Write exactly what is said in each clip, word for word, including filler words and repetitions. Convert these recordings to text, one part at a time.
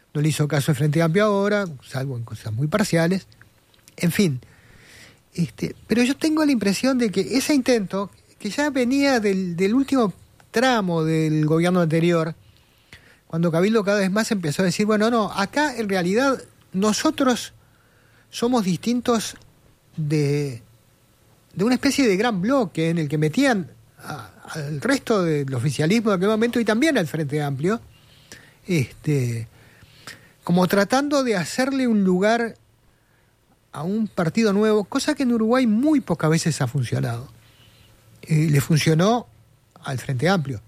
no le hizo caso al Frente Amplio ahora, salvo en cosas muy parciales. En fin, este, pero yo tengo la impresión de que ese intento, que ya venía del, del último tramo del gobierno anterior, cuando Cabildo cada vez más empezó a decir, bueno, no, acá en realidad nosotros somos distintos de, de una especie de gran bloque en el que metían a, al resto del oficialismo de aquel momento y también al Frente Amplio, este, como tratando de hacerle un lugar a un partido nuevo, cosa que en Uruguay muy pocas veces ha funcionado. Eh, le funcionó al Frente Amplio,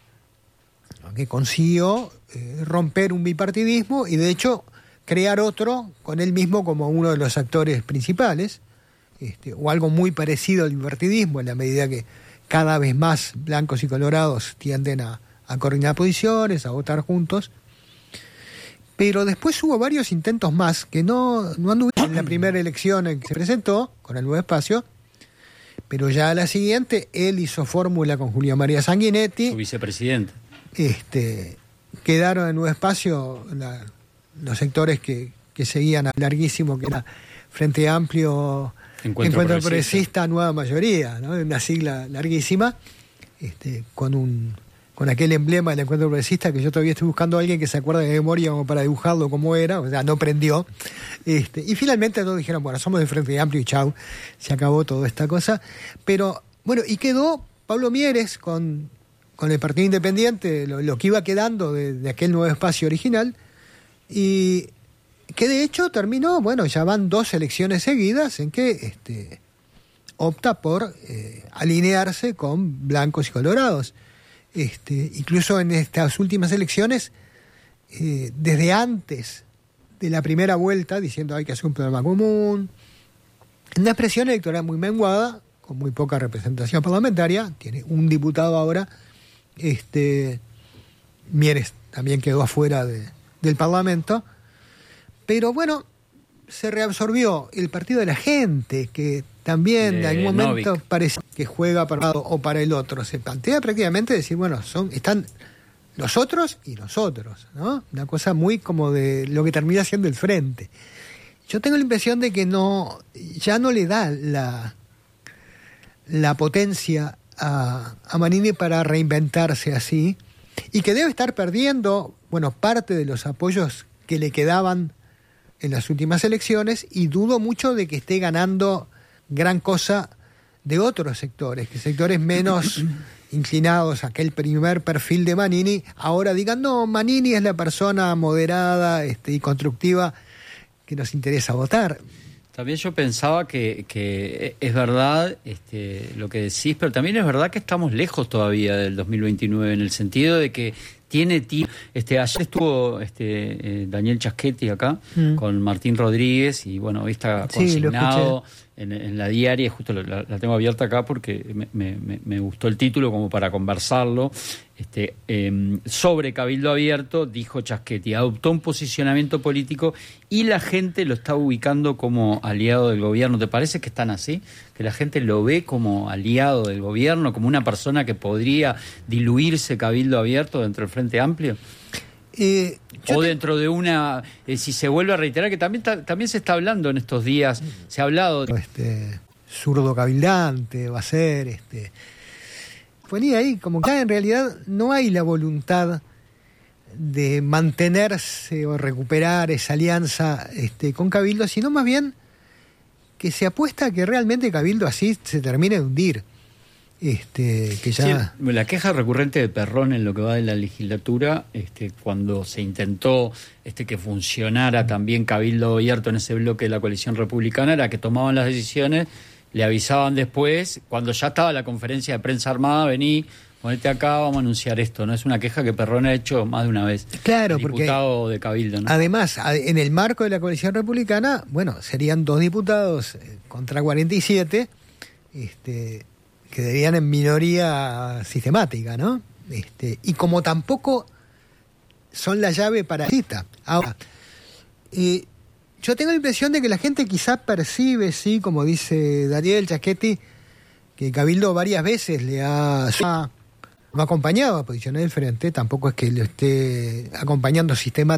que consiguió eh, romper un bipartidismo y de hecho crear otro con él mismo como uno de los actores principales, este, o algo muy parecido al bipartidismo, en la medida que cada vez más blancos y colorados tienden a, a coordinar posiciones, a votar juntos. Pero después hubo varios intentos más que no, no anduvieron en la primera elección en que se presentó, con el Nuevo Espacio, pero ya a la siguiente él hizo fórmula con Julio María Sanguinetti. Su vicepresidente. Este, quedaron en Nuevo Espacio la, los sectores que, que seguían a larguísimo, que era Frente Amplio, Encuentro, Encuentro Progresista. Progresista, Nueva Mayoría, ¿no? Una sigla larguísima, este, con un con aquel emblema del Encuentro Progresista que yo todavía estoy buscando a alguien que se acuerde de memoria como para dibujarlo como era, o sea, no prendió. Este, y finalmente todos dijeron, bueno, somos de Frente Amplio y chau, se acabó toda esta cosa. Pero, bueno, y quedó Pablo Mieres con, con el Partido Independiente, lo, lo que iba quedando de, de aquel Nuevo Espacio original, y que de hecho terminó, bueno, ya van dos elecciones seguidas en que este, opta por eh, alinearse con blancos y colorados. Este, incluso en estas últimas elecciones, eh, desde antes de la primera vuelta, diciendo hay que hacer un programa común, una expresión electoral muy menguada, con muy poca representación parlamentaria, tiene un diputado ahora, este, Mieres también quedó afuera de, del Parlamento, pero bueno, se reabsorbió el Partido de la Gente, que también en algún momento Novik. Parece que juega para un lado o para el otro. Se plantea prácticamente decir, bueno, son están nosotros y nosotros, ¿no? Una cosa muy como de lo que termina siendo el frente. Yo tengo la impresión de que no, ya no le da la, la potencia a, a Manini para reinventarse así, y que debe estar perdiendo, bueno, parte de los apoyos que le quedaban en las últimas elecciones, y dudo mucho de que esté ganando gran cosa de otros sectores, que sectores menos inclinados a aquel primer perfil de Manini, ahora digan, no, Manini es la persona moderada este, y constructiva que nos interesa votar. También yo pensaba que, que es verdad este, lo que decís, pero también es verdad que estamos lejos todavía del dos mil veintinueve, en el sentido de que tiene tiempo. Este, ayer estuvo este, eh, Daniel Chasquetti acá mm. con Martín Rodríguez y bueno, hoy está consignado sí, en, en la diaria, justo la, la tengo abierta acá porque me, me, me gustó el título como para conversarlo. Este, eh, sobre Cabildo Abierto, dijo Chasquetti, adoptó un posicionamiento político y la gente lo está ubicando como aliado del gobierno. ¿Te parece que están así? ¿Que la gente lo ve como aliado del gobierno, como una persona que podría diluirse Cabildo Abierto dentro del Frente Amplio? Eh, o te... dentro de una, eh, si se vuelve a reiterar, que también, ta, también se está hablando en estos días, se ha hablado... De... Este, zurdo cabildante va a ser... este ponía ahí, como que en realidad no hay la voluntad de mantenerse o recuperar esa alianza este, con Cabildo, sino más bien que se apuesta a que realmente Cabildo así se termine de hundir. Este, que ya... Sí, la queja recurrente de Perrón en lo que va de la legislatura, este, cuando se intentó este, que funcionara también Cabildo Abierto en ese bloque de la coalición republicana, era que tomaban las decisiones, le avisaban después, cuando ya estaba la conferencia de prensa armada, vení, ponete acá, vamos a anunciar esto, ¿no? Es una queja que Perrón ha hecho más de una vez. Claro, diputado porque de Cabildo, ¿no? Además, en el marco de la coalición republicana, bueno, serían dos diputados contra cuarenta y siete, este, quedarían en minoría sistemática, ¿no? Este, y como tampoco son la llave para la cita. Ahora, eh, yo tengo la impresión de que la gente quizás percibe, sí, como dice Daniel Chasquetti, que Cabildo varias veces le ha, ha acompañado a posicionar el frente, tampoco es que lo esté acompañando sistemáticamente.